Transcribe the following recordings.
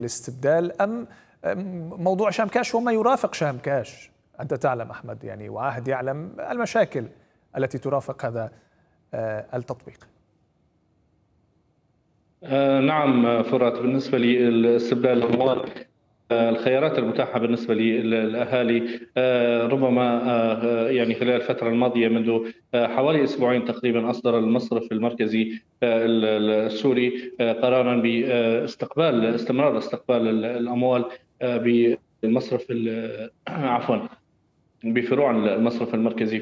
الاستبدال أم موضوع شام كاش وما يرافق شام كاش؟ أنت تعلم أحمد يعني، وعاهد يعلم المشاكل التي ترافق هذا التطبيق. نعم فرات، بالنسبة لاستبدال الأموال الخيارات المتاحة بالنسبة للأهالي ربما يعني خلال الفترة الماضية منذ حوالي أسبوعين تقريبا أصدر المصرف المركزي السوري قرارا باستمرار استقبال الأموال بالمصرف عفوا بفروع المصرف المركزي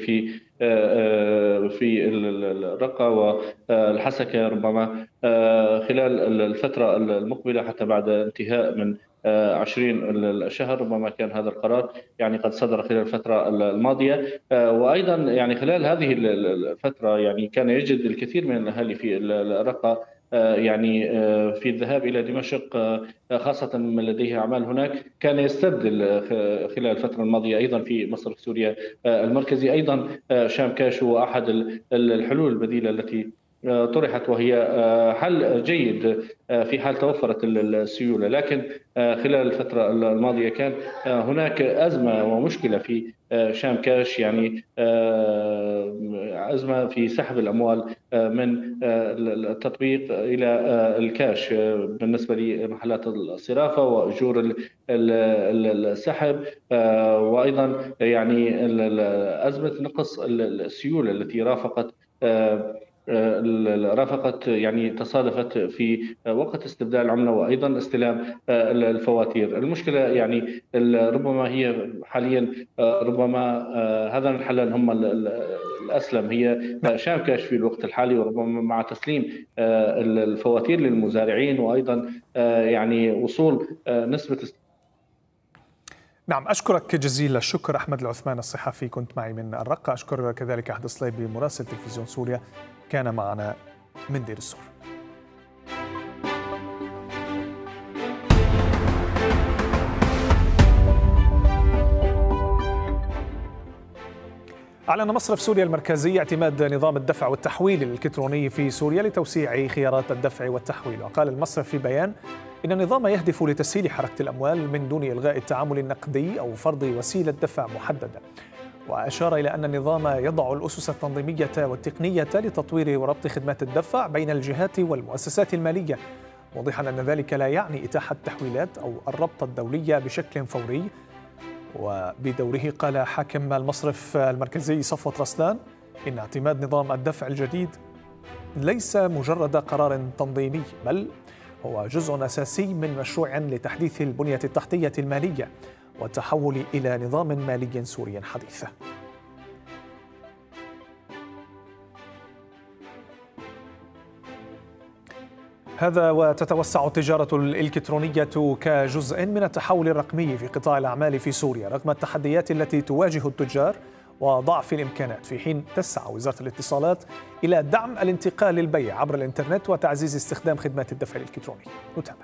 في الرقة والحسكة ربما خلال الفترة المقبلة حتى بعد انتهاء من 20 الشهر. ربما كان هذا القرار يعني قد صدر خلال الفترة الماضية، وأيضا يعني خلال هذه الفترة يعني كان يجد الكثير من الأهالي في الرقة يعني في الذهاب إلى دمشق، خاصة من لديه أعمال هناك، كان يستبدل خلال الفترة الماضية أيضا في مصرف سوريا المركزي. أيضا شام كاش هو أحد الحلول البديلة التي طرحت، وهي حل جيد في حال توفرت السيولة، لكن خلال الفترة الماضية كان هناك أزمة ومشكلة في شام كاش، يعني أزمة في سحب الأموال من التطبيق إلى الكاش بالنسبة لمحلات الصرافة وأجور السحب، وأيضا يعني أزمة نقص السيولة التي رافقت يعني تصادفت في وقت استبدال العملة وأيضا استلام الفواتير. المشكلة يعني ربما هي حاليا ربما هذا الحل هم الأسلم هي شام كاش في الوقت الحالي، وربما مع تسليم الفواتير للمزارعين وأيضا يعني وصول نسبة. نعم، أشكرك جزيل الشكر أحمد العثمان الصحفي، كنت معي من الرقة. أشكر كذلك أحد الصليبي مراسل تلفزيون سوريا كان معنا من دير السور. أعلن مصرف سوريا المركزي اعتماد نظام الدفع والتحويل الإلكتروني في سوريا لتوسيع خيارات الدفع والتحويل. وقال المصرف في بيان إن النظام يهدف لتسهيل حركة الأموال من دون إلغاء التعامل النقدي أو فرض وسيلة دفع محددة. وأشار إلى أن النظام يضع الأسس التنظيمية والتقنية لتطوير وربط خدمات الدفع بين الجهات والمؤسسات المالية، موضحا أن ذلك لا يعني إتاحة التحويلات أو الربط الدولي بشكل فوري. وبدوره قال حاكم المصرف المركزي صفوت رسلان إن اعتماد نظام الدفع الجديد ليس مجرد قرار تنظيمي، بل هو جزء أساسي من مشروع لتحديث البنية التحتية المالية والتحول إلى نظام مالي سوري حديث. هذا وتتوسع التجارة الإلكترونية كجزء من التحول الرقمي في قطاع الأعمال في سوريا رغم التحديات التي تواجه التجار وضعف الإمكانات، في حين تسعى وزارة الاتصالات إلى دعم الانتقال للبيع عبر الإنترنت وتعزيز استخدام خدمات الدفع الإلكتروني. نتابع.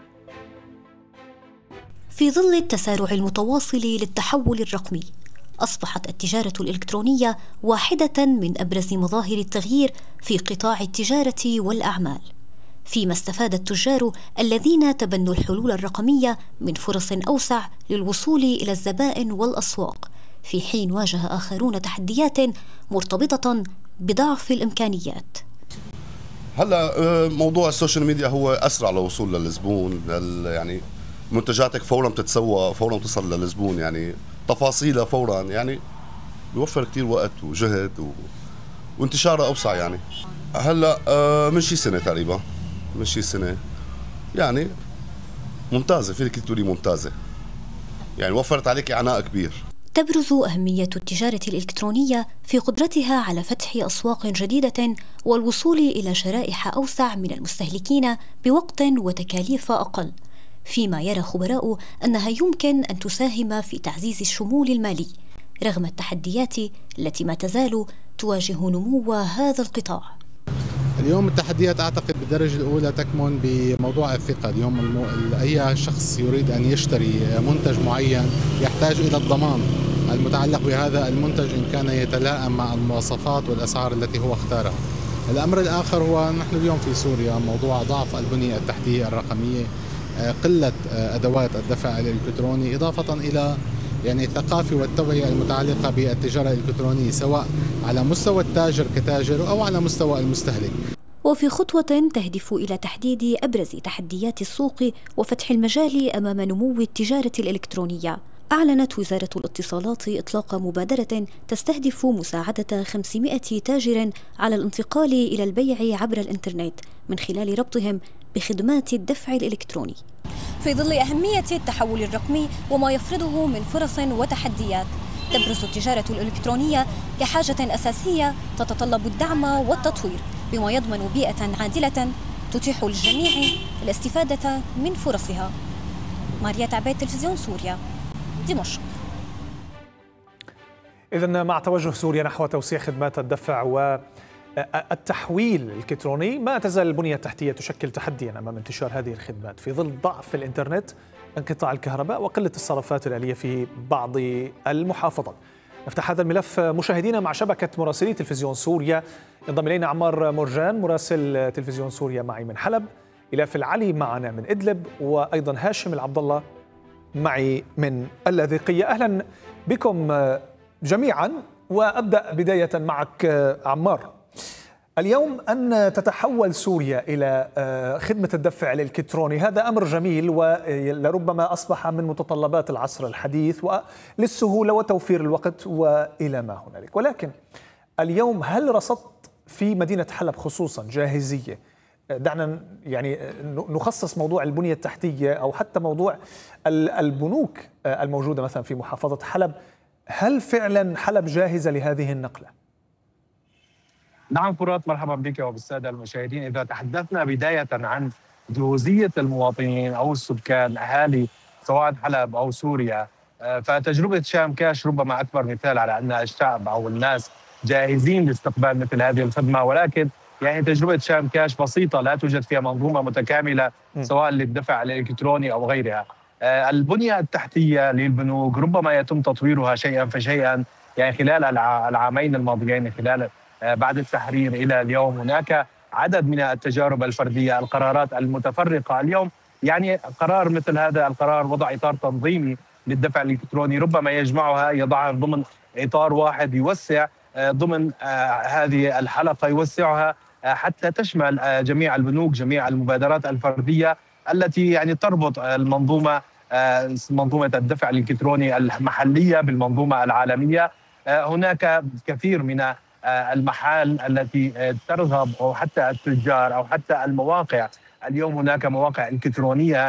في ظل التسارع المتواصل للتحول الرقمي، أصبحت التجارة الإلكترونية واحدة من أبرز مظاهر التغيير في قطاع التجارة والأعمال، فيما استفاد التجار الذين تبنوا الحلول الرقمية من فرص أوسع للوصول إلى الزبائن والأسواق، في حين واجه آخرون تحديات مرتبطة بضعف الإمكانيات. هلا موضوع السوشيال ميديا هو أسرع للوصول للزبون، يعني منتجاتك فورا بتتسوق، فورا بتصل للزبون، يعني تفاصيلها فورا، يعني بيوفر كتير وقت وجهد وانتشارها أوسع. يعني هلا من شي سنة تقريبا، من شي سنة يعني ممتازة، فيك تقولي ممتازة، يعني وفرت عليك عناء كبير. تبرز أهمية التجارة الإلكترونية في قدرتها على فتح أسواق جديدة والوصول إلى شرائح أوسع من المستهلكين بوقت وتكاليف أقل، فيما يرى خبراء أنها يمكن أن تساهم في تعزيز الشمول المالي رغم التحديات التي ما تزال تواجه نمو هذا القطاع. اليوم التحديات أعتقد بالدرجة الأولى تكمن بموضوع الثقة. اليوم أي شخص يريد أن يشتري منتج معين يحتاج إلى الضمان المتعلق بهذا المنتج إن كان يتلائم مع المواصفات والأسعار التي هو اختارها. الأمر الآخر هو نحن اليوم في سوريا موضوع ضعف البنية التحتية الرقمية قلة أدوات الدفع الإلكتروني، إضافة إلى يعني الثقافة والتوعية المتعلقة بالتجارة الإلكترونية، سواء على مستوى التاجر كتاجر أو على مستوى المستهلك. وفي خطوة تهدف إلى تحديد أبرز تحديات السوق وفتح المجال أمام نمو التجارة الإلكترونية، أعلنت وزارة الاتصالات إطلاق مبادرة تستهدف مساعدة 500 تاجر على الانتقال إلى البيع عبر الإنترنت من خلال ربطهم بخدمات الدفع الإلكتروني. في ظل أهمية التحول الرقمي وما يفرضه من فرص وتحديات، تبرز التجارة الإلكترونية كحاجة أساسية تتطلب الدعم والتطوير بما يضمن بيئة عادلة تتيح للجميع الاستفادة من فرصها. ماريا عبيد، تلفزيون سوريا، دمشق. إذن مع توجه سوريا نحو توسيع خدمات الدفع والتحويل الإلكتروني، ما تزال البنية التحتية تشكل تحديا أمام انتشار هذه الخدمات في ظل ضعف الإنترنت، انقطاع الكهرباء وقلة الصرافات الآلية في بعض المحافظات. نفتح هذا الملف مشاهدينا مع شبكة مراسلي تلفزيون سوريا. ينضم إلينا عمار مرجان مراسل تلفزيون سوريا معي من حلب، إلاف العلي معنا من إدلب، وأيضا هاشم العبد الله معي من اللاذقية. أهلا بكم جميعا، وأبدأ بداية معك عمار. اليوم أن تتحول سوريا إلى خدمة الدفع الإلكتروني هذا أمر جميل، ولربما أصبح من متطلبات العصر الحديث وللسهولة وتوفير الوقت وإلى ما هنالك، ولكن اليوم هل رصدت في مدينة حلب خصوصا جاهزية؟ دعنا يعني نخصص موضوع البنية التحتية أو حتى موضوع البنوك الموجودة مثلا في محافظة حلب. هل فعلا حلب جاهزة لهذه النقلة؟ نعم فرات، مرحبا بك وبالسادة المشاهدين. إذا تحدثنا بداية عن جهوزية المواطنين أو السكان أهالي سواء حلب أو سوريا، فتجربة شام كاش ربما أكبر مثال على أن الشعب أو الناس جاهزين لاستقبال مثل هذه الخدمة، ولكن يعني تجربة شام كاش بسيطة، لا توجد فيها منظومة متكاملة سواء للدفع الإلكتروني أو غيرها. البنية التحتية للبنوك ربما يتم تطويرها شيئا فشيئا، يعني خلال العامين الماضيين، خلال بعد التحرير إلى اليوم هناك عدد من التجارب الفردية، القرارات المتفرقة. اليوم يعني قرار مثل هذا القرار وضع إطار تنظيمي للدفع الإلكتروني ربما يجمعها، يضعها ضمن إطار واحد، يوسع ضمن هذه الحلقة، يوسعها حتى تشمل جميع البنوك، جميع المبادرات الفردية التي يعني تربط المنظومة، منظومة الدفع الإلكتروني المحلية بالمنظومة العالمية. هناك كثير من المحال التي ترغب، أو حتى التجار أو حتى المواقع. اليوم هناك مواقع إلكترونية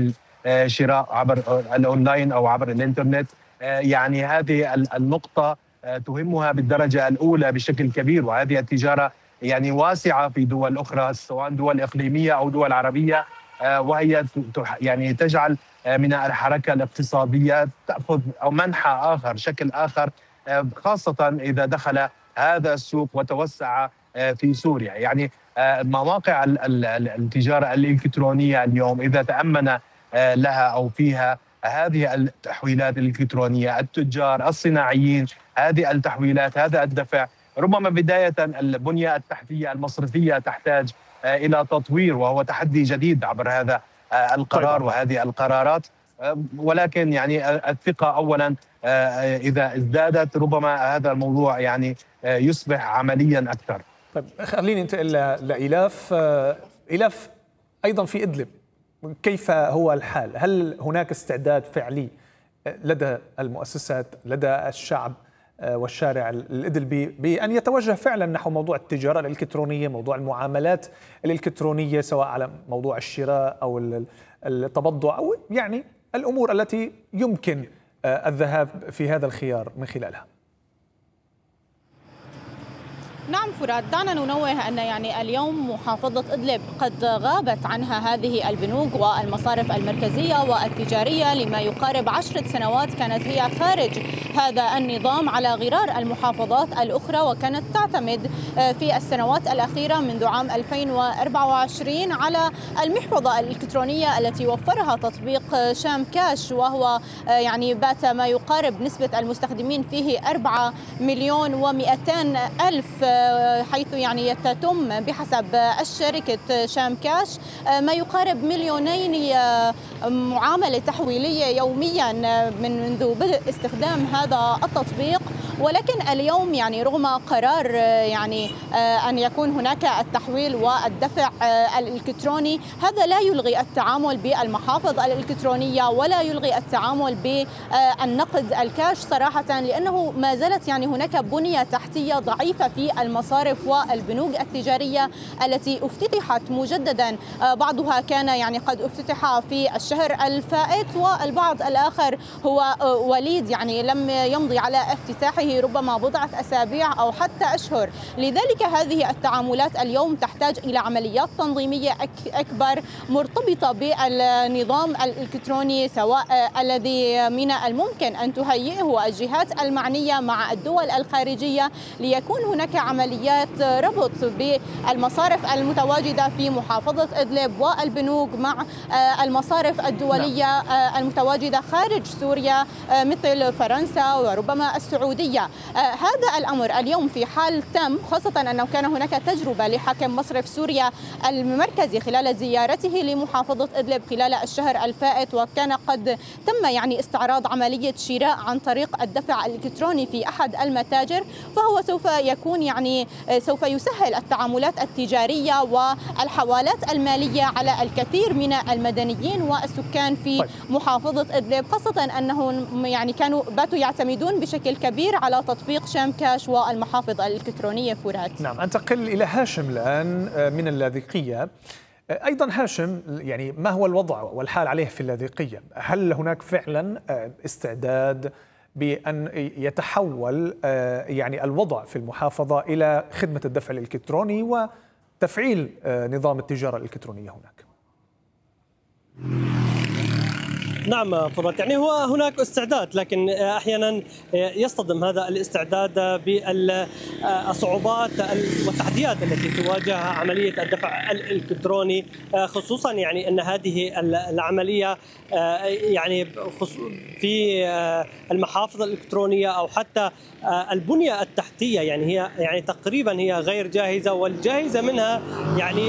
للشراء عبر الأونلاين أو عبر الإنترنت. يعني هذه النقطة تهمها بالدرجة الأولى بشكل كبير، وهذه التجارة يعني واسعة في دول أخرى سواء دول إقليمية أو دول عربية، وهي يعني تجعل من الحركة الاقتصادية تأخذ أو منحى آخر، شكل آخر، خاصة إذا دخل هذا السوق وتوسع في سوريا. يعني مواقع التجارة الإلكترونية اليوم إذا تأمن لها أو فيها هذه التحويلات الإلكترونية، التجار، الصناعيين، هذه التحويلات، هذا الدفع، ربما بداية البنية التحتية المصرفية تحتاج إلى تطوير، وهو تحدي جديد عبر هذا القرار وهذه القرارات. ولكن يعني الثقة أولا إذا ازدادت ربما هذا الموضوع يعني يصبح عمليا أكثر. طيب خليني انتقل لإلاف. إلاف أيضا في إدلب، كيف هو الحال؟ هل هناك استعداد فعلي لدى المؤسسات، لدى الشعب والشارع الإدلبي بأن يتوجه فعلا نحو موضوع التجارة الإلكترونية، موضوع المعاملات الإلكترونية، سواء على موضوع الشراء أو التبضع أو يعني الأمور التي يمكن الذهاب في هذا الخيار من خلالها؟ نعم فراد، دعنا ننوه أن يعني اليوم محافظة إدلب قد غابت عنها هذه البنوك والمصارف المركزية والتجارية لما يقارب 10 سنوات، كانت هي خارج هذا النظام على غرار المحافظات الأخرى، وكانت تعتمد في السنوات الأخيرة منذ عام 2024 على المحفظة الإلكترونية التي وفرها تطبيق شام كاش، وهو يعني بات ما يقارب نسبة المستخدمين فيه 4,200,000 حيث يعني تتم بحسب الشركة شام كاش ما يقارب 2 مليون معاملة تحويلية يوميا منذ بدء استخدام هذا التطبيق. ولكن اليوم يعني رغم قرار يعني أن يكون هناك التحويل والدفع الإلكتروني، هذا لا يلغي التعامل بالمحافظ الإلكترونية ولا يلغي التعامل بالنقد الكاش صراحة، لأنه ما زالت يعني هناك بنية تحتية ضعيفة في المصارف والبنوك التجارية التي افتتحت مجددا. بعضها كان يعني قد افتتح في الشهر الفائت، والبعض الآخر هو وليد يعني لم يمضي على افتتاحه ربما بضعة أسابيع أو حتى أشهر. لذلك هذه التعاملات اليوم تحتاج إلى عمليات تنظيمية أكبر مرتبطة بالنظام الإلكتروني، سواء الذي من الممكن أن تهيئه الجهات المعنية مع الدول الخارجية، ليكون هناك عمليات ربط بالمصارف المتواجدة في محافظة إدلب والبنوك مع المصارف الدولية المتواجدة خارج سوريا مثل فرنسا وربما السعودية. هذا الأمر اليوم في حال تم، خاصة أنه كان هناك تجربة لحاكم مصرف سوريا المركزي خلال زيارته لمحافظة إدلب خلال الشهر الفائت، وكان قد تم يعني استعراض عملية شراء عن طريق الدفع الإلكتروني في أحد المتاجر، فهو سوف يكون يعني سوف يسهل التعاملات التجارية والحوالات المالية على الكثير من المدنيين والسكان في محافظة إدلب، خاصة أنهم يعني باتوا يعتمدون بشكل كبير على تطبيق شام كاش والمحافظ الإلكترونية. فرات. نعم، أنتقل إلى هاشم الآن من اللاذقية. أيضا هاشم، يعني ما هو الوضع والحال عليه في اللاذقية؟ هل هناك فعلا استعداد بأن يتحول يعني الوضع في المحافظة إلى خدمة الدفع الإلكتروني وتفعيل نظام التجارة الإلكترونية هناك؟ نعم فرات، يعني هو هناك استعداد، لكن احيانا يصطدم هذا الاستعداد بالصعوبات والتحديات التي تواجه عمليه الدفع الالكتروني، خصوصا يعني ان هذه العمليه يعني في المحافظ الالكترونيه او حتى البنيه التحتيه يعني هي يعني تقريبا هي غير جاهزه، والجاهزه منها يعني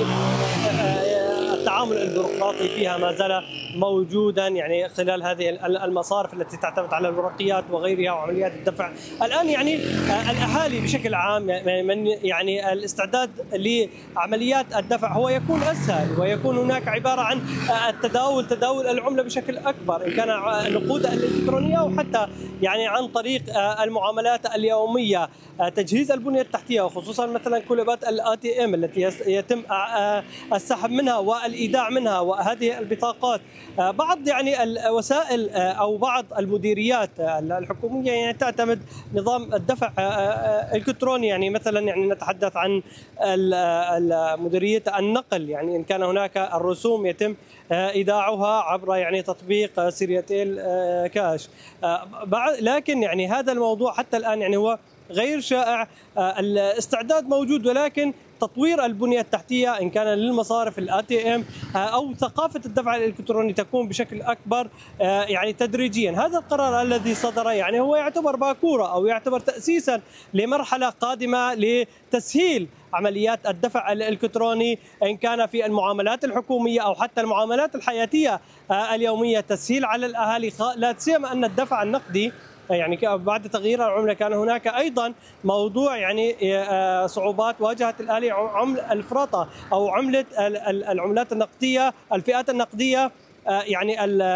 التعامل البيروقراطي فيها ما زال موجودا يعني خلال هذه المصارف التي تعتمد على الورقيات وغيرها وعمليات الدفع. الآن يعني الأهالي بشكل عام من يعني الاستعداد لعمليات الدفع هو يكون أسهل، ويكون هناك عبارة عن تداول العملة بشكل أكبر، إن كان النقود الإلكترونية أو حتى يعني عن طريق المعاملات اليومية، تجهيز البنية التحتية، وخصوصا مثلا كلبات الATM التي يتم السحب منها والإيداع منها وهذه البطاقات. بعض يعني الوسائل أو بعض المديريات الحكومية يعني تعتمد نظام الدفع الإلكتروني، يعني مثلا يعني نتحدث عن مديرية النقل، يعني إن كان هناك الرسوم يتم إيداعها عبر يعني تطبيق سيرياتيل كاش. لكن يعني هذا الموضوع حتى الآن يعني هو غير شائع. الاستعداد موجود، ولكن تطوير البنية التحتية إن كان للمصارف الATM أو ثقافة الدفع الإلكتروني تكون بشكل أكبر يعني تدريجيا. هذا القرار الذي صدر يعني هو يعتبر باكورة أو يعتبر تأسيسا لمرحلة قادمة لتسهيل عمليات الدفع الإلكتروني، إن كان في المعاملات الحكومية أو حتى المعاملات الحياتية اليومية، تسهيل على الأهالي، لا سيما أن الدفع النقدي يعني بعد تغيير العملة كان هناك أيضا موضوع يعني صعوبات واجهت الآلية، عملة الفرطة أو عملة العملات النقدية، الفئات النقدية يعني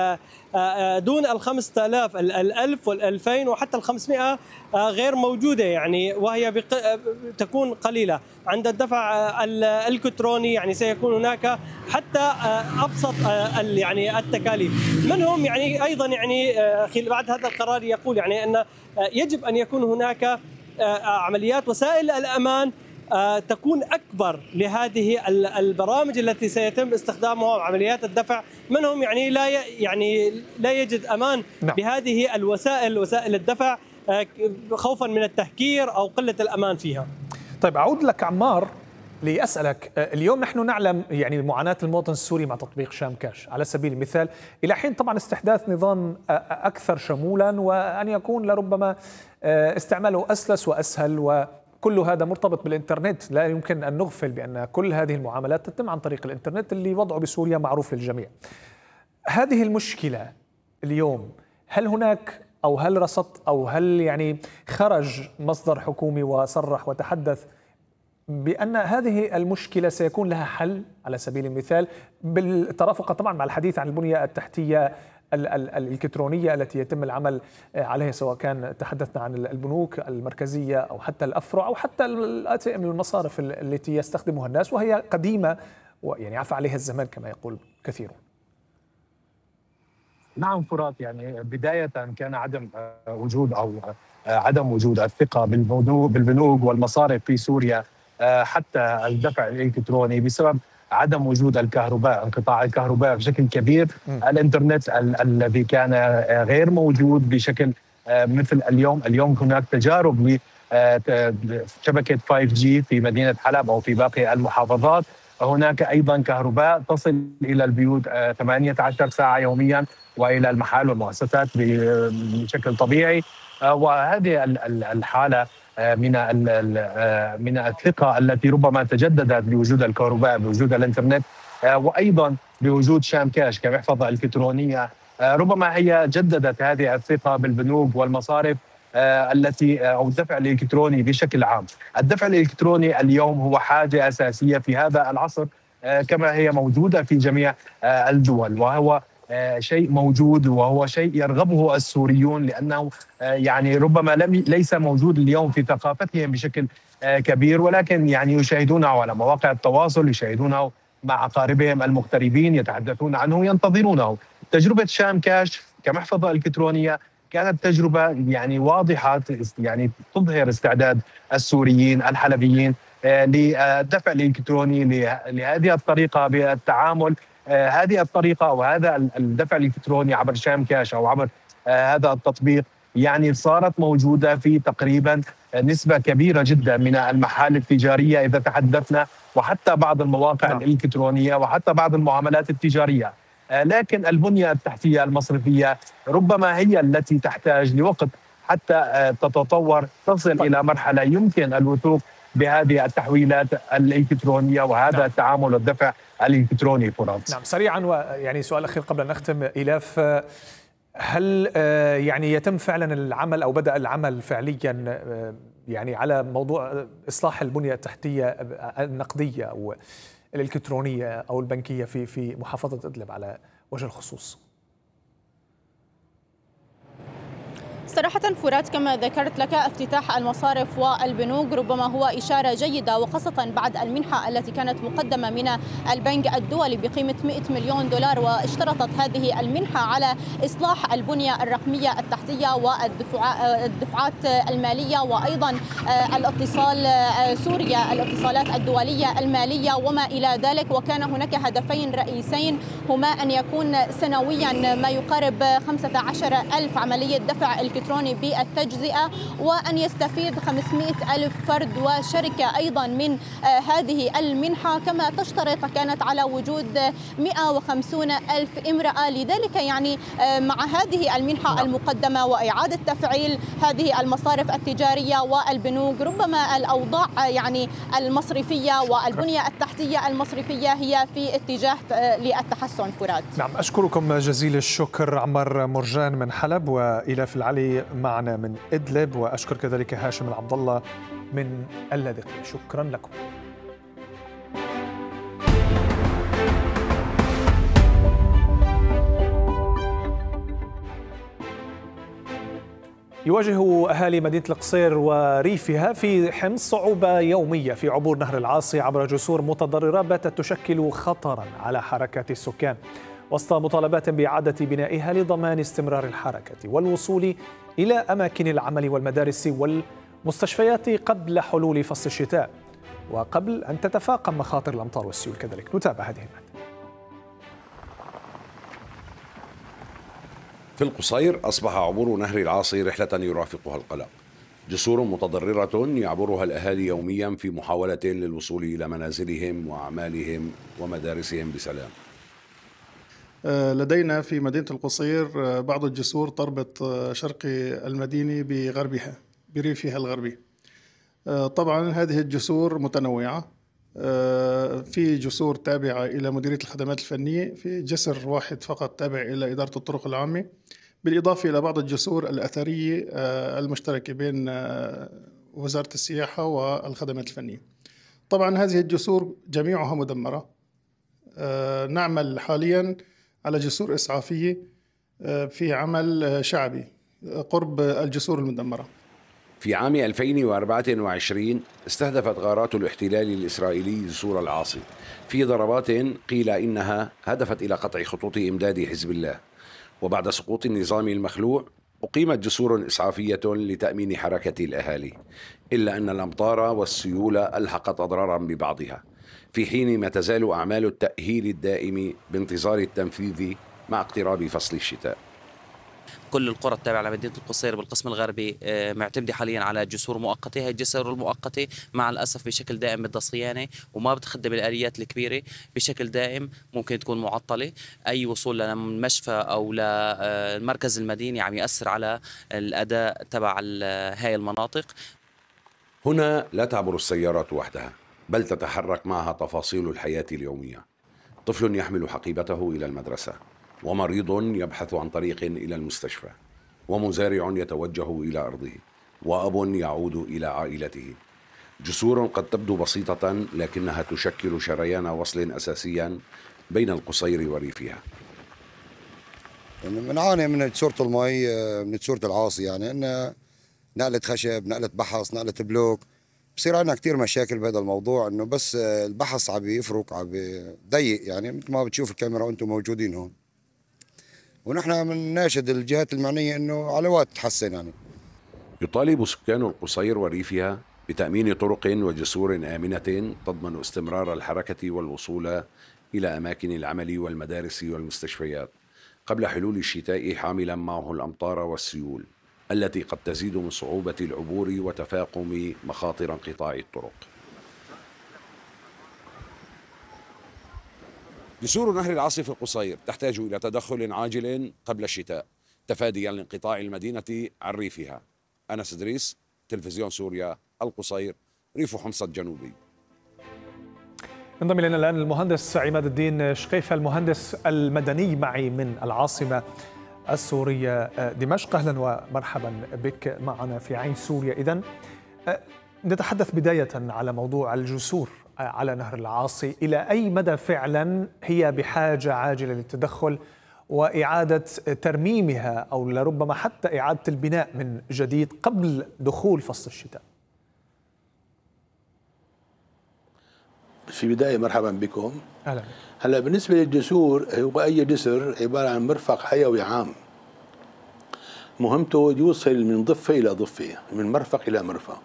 دون 5000 1000 وال2000 وحتى ال500 غير موجودة، يعني وهي تكون قليلة. عند الدفع الإلكتروني يعني سيكون هناك حتى أبسط يعني التكاليف منهم. يعني أيضا يعني بعد هذا القرار يقول يعني أن يجب أن يكون هناك عمليات وسائل الأمان تكون أكبر لهذه البرامج التي سيتم استخدامها وعمليات الدفع منهم. يعني لا يجد أمان بهذه الوسائل، وسائل الدفع، خوفا من التهكير أو قلة الأمان فيها. طيب أعود لك عمار لأسألك، اليوم نحن نعلم يعني معاناة المواطن السوري مع تطبيق شام كاش على سبيل المثال، إلى حين طبعا استحداث نظام أكثر شمولا وأن يكون لربما استعماله أسلس وأسهل كل هذا مرتبط بالإنترنت. لا يمكن أن نغفل بأن كل هذه المعاملات تتم عن طريق الإنترنت اللي وضعه بسوريا معروف للجميع. هذه المشكلة اليوم، هل هناك أو هل رصدت أو هل يعني خرج مصدر حكومي وصرح وتحدث بأن هذه المشكلة سيكون لها حل على سبيل المثال، بالترافق طبعا مع الحديث عن البنية التحتية الإلكترونية التي يتم العمل عليها، سواء كان تحدثنا عن البنوك المركزية أو حتى الأفرع أو حتى الATM المصارف التي يستخدمها الناس وهي قديمة ويعني عفى عليها الزمان كما يقول كثيرون؟ نعم فرات، يعني بداية كان عدم وجود الثقة بالبنوك والمصارف في سوريا حتى الدفع الإلكتروني بسبب عدم وجود الكهرباء، انقطاع الكهرباء بشكل كبير. الإنترنت الذي كان غير موجود بشكل مثل اليوم هناك تجارب لشبكة 5G في مدينة حلب أو في باقي المحافظات. هناك أيضا كهرباء تصل إلى البيوت 18 ساعة يوميا وإلى المحال والمؤسسات بشكل طبيعي. وهذه الحالة من الثقة التي ربما تجددت بوجود الكهرباء، بوجود الإنترنت، وأيضا بوجود شام كاش كمحفظة إلكترونية، ربما هي جددت هذه الثقة بالبنوك والمصارف التي أو الدفع الإلكتروني بشكل عام. الدفع الإلكتروني اليوم هو حاجة أساسية في هذا العصر كما هي موجودة في جميع الدول، وهو شيء موجود وهو شيء يرغبه السوريون، لأنه يعني ربما ليس موجود اليوم في ثقافتهم بشكل كبير، ولكن يعني يشاهدونه على مواقع التواصل، يشاهدونه مع أقاربهم المغتربين، يتحدثون عنه، ينتظرونه. تجربة شام كاش كمحفظة إلكترونية كانت تجربة يعني واضحة، يعني تظهر استعداد السوريين الحلبيين للدفع الإلكتروني، لهذه الطريقة بالتعامل، هذه الطريقة أو هذا الدفع الإلكتروني عبر شام كاش أو عبر هذا التطبيق يعني صارت موجودة في تقريبا نسبة كبيرة جدا من المحال التجارية إذا تحدثنا، وحتى بعض المواقع الإلكترونية وحتى بعض المعاملات التجارية. لكن البنية التحتية المصرفية ربما هي التي تحتاج لوقت حتى تتطور، تصل إلى مرحلة يمكن الوثوق بهذه التحويلات الإلكترونية وهذا التعامل والدفع الإلكتروني. فرانس، نعم سريعا، ويعني سؤال أخير قبل أن نختم. إيلاف، هل يعني يتم فعلا العمل أو بدأ العمل فعليا يعني على موضوع إصلاح البنية التحتية النقدية أو الإلكترونية أو البنكية في محافظة إدلب على وجه الخصوص؟ صراحة فرات، كما ذكرت لك، افتتاح المصارف والبنوك ربما هو إشارة جيدة، وخاصة بعد المنحة التي كانت مقدمة من البنك الدولي بقيمة 100 مليون دولار، واشترطت هذه المنحة على إصلاح البنية الرقمية التحتية والدفعات المالية، وأيضا الاتصال سوريا، الاتصالات الدولية المالية وما إلى ذلك. وكان هناك هدفين رئيسين، هما أن يكون سنويا ما يقارب 15,000 عملية دفع إلكتروني بالتجزئة، وأن يستفيد 500,000 فرد وشركة أيضا من هذه المنحة، كما تشترط كانت على وجود 150,000 امرأة. لذلك يعني مع هذه المنحة المقدمة وإعادة تفعيل هذه المصارف التجارية والبنوك، ربما الأوضاع يعني المصرفية والبنية التحتية المصرفية هي في اتجاه للتحسن. فرات، نعم، أشكركم جزيل الشكر عمر مرجان من حلب وإيلاف العلي معنا من إدلب، وأشكر كذلك هاشم العبد الله من اللاذقية. شكرا لكم. يواجه أهالي مدينة القصير وريفها في حمص صعوبة يومية في عبور نهر العاصي عبر جسور متضررة باتت تشكل خطرا على حركة السكان، وسط مطالبات بإعادة بنائها لضمان استمرار الحركة والوصول إلى أماكن العمل والمدارس والمستشفيات قبل حلول فصل الشتاء وقبل أن تتفاقم مخاطر الأمطار والسيول. كذلك نتابع هذه المادة. في القصير أصبح عبور نهر العاصي رحلة يرافقها القلق، جسور متضررة يعبرها الأهالي يوميا في محاولة للوصول إلى منازلهم وأعمالهم ومدارسهم بسلام. لدينا في مدينة القصير بعض الجسور تربط شرق المدينة بغربها بريفها الغربي. طبعا هذه الجسور متنوعة، في جسور تابعة إلى مديرية الخدمات الفنية، في جسر واحد فقط تابع إلى إدارة الطرق العامة، بالإضافة إلى بعض الجسور الأثرية المشتركة بين وزارة السياحة والخدمات الفنية. طبعا هذه الجسور جميعها مدمرة. نعمل حاليا على جسور إسعافية في عمل شعبي قرب الجسور المدمرة. في عام 2024 استهدفت غارات الاحتلال الإسرائيلي جسور العاصي في ضربات قيل إنها هدفت إلى قطع خطوط إمداد حزب الله. وبعد سقوط النظام المخلوع أقيمت جسور إسعافية لتأمين حركة الأهالي، إلا أن الأمطار والسيول ألحقت أضرارا ببعضها، في حين ما تزال أعمال التأهيل الدائم بانتظار التنفيذ مع اقتراب فصل الشتاء. كل القرى التابعة لمدينة القصير بالقسم الغربي معتمدة حاليا على جسور مؤقتة. هي الجسور المؤقتة مع الأسف بشكل دائم بدها صيانة وما بتخدم الآليات الكبيرة بشكل دائم، ممكن تكون معطلة. أي وصول للمشفى أو للمركز المديني عم يأثر على الأداء تبع هاي المناطق. هنا لا تعبر السيارات وحدها، بل تتحرك معها تفاصيل الحياة اليومية. طفل يحمل حقيبته إلى المدرسة، ومريض يبحث عن طريق إلى المستشفى، ومزارع يتوجه إلى أرضه، وأب يعود إلى عائلته. جسور قد تبدو بسيطة لكنها تشكل شريان وصل أساسيا بين القصير وريفها. بنعاني من جسورة المي، من جسورة العاصي، يعني إن نقلة خشب، نقلة بحص، نقلة بلوك. بصير عندنا كتير مشاكل بهذا الموضوع، إنه بس البحص عم يفرق، عم يضيق، يعني مثل ما بتشوف الكاميرا وأنتم موجودين هون. ونحن بنناشد الجهات المعنية إنه على وقت تحسن. يعني يطالب سكان القصير وريفها بتأمين طرق وجسور آمنة تضمن استمرار الحركة والوصول إلى أماكن العمل والمدارس والمستشفيات قبل حلول الشتاء، حاملا معه الأمطار والسيول التي قد تزيد من صعوبة العبور وتفاقم مخاطر انقطاع الطرق. جسور نهر العاصي في القصير تحتاج إلى تدخل عاجل قبل الشتاء تفاديا لانقطاع المدينة عن ريفها. أنس إدريس، تلفزيون سوريا، القصير، ريف حمص الجنوبي. انضم إلينا الآن المهندس عماد الدين شقيفة، المهندس المدني معي من العاصمة السورية دمشق. أهلا ومرحبا بك معنا في عين سوريا. إذن نتحدث بداية على موضوع الجسور على نهر العاصي. إلى أي مدى فعلا هي بحاجة عاجلة للتدخل وإعادة ترميمها أو لربما حتى إعادة البناء من جديد قبل دخول فصل الشتاء؟ في بداية مرحبا بكم. أهلا. هلا بالنسبة للجسور، هو أي جسر عبارة عن مرفق حيوي عام، مهمته يوصل من ضفة إلى ضفة، من مرفق إلى مرفق،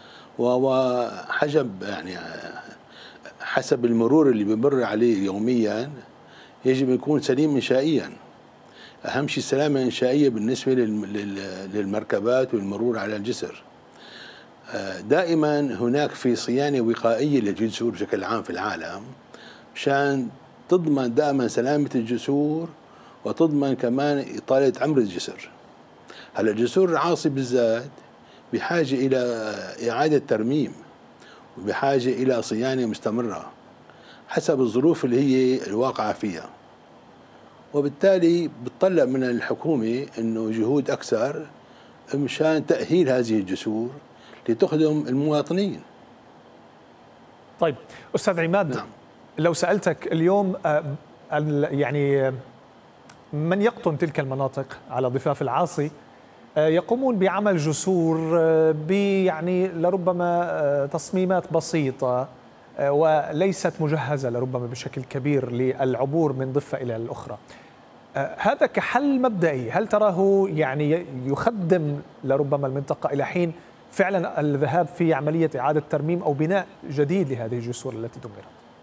وحجب يعني حسب المرور اللي بمر عليه يوميا يجب يكون سليم إنشائيا. أهم شيء السلامة الإنشائية بالنسبة للمركبات والمرور على الجسر. دائما هناك في صيانة وقائية للجسور بشكل عام في العالم مشان تضمن دائما سلامة الجسور وتضمن كمان إطالة عمر الجسر. هلا الجسور العاصي بالذات بحاجة إلى إعادة ترميم وبحاجة إلى صيانة مستمرة حسب الظروف اللي هي الواقعة فيها، وبالتالي بتطلب من الحكومة إنه جهود أكثر مشان تأهيل هذه الجسور لتخدم المواطنين. طيب أستاذ عماد، نعم. لو سألتك اليوم يعني من يقطن تلك المناطق على ضفاف العاصي يقومون بعمل جسور يعني لربما تصميمات بسيطة وليست مجهزة لربما بشكل كبير للعبور من ضفة إلى الأخرى، هذا كحل مبدئي هل تراه يعني يخدم لربما المنطقة إلى حين فعلا الذهاب في عملية إعادة ترميم أو بناء جديد لهذه الجسور التي دمرت؟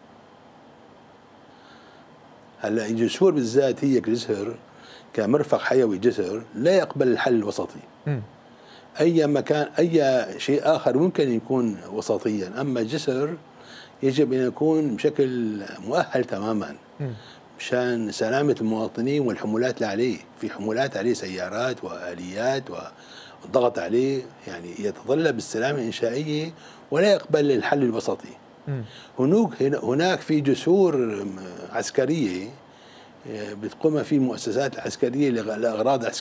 هلا الجسور بالذات هي جسر كمرفق حيوي، جسر لا يقبل الحل الوسطي. أي مكان أي شيء آخر ممكن يكون وسطيا، أما الجسر يجب أن يكون بشكل مؤهل تماما مشان سلامة المواطنين والحمولات اللي عليه. في حمولات عليه سيارات وآليات الضغط عليه يعني يتطلب السلامة الإنشائية ولا يقبل الحل الوسطي. هناك في جسور عسكرية بتقوم في المؤسسات العسكرية لأغراض عسكرية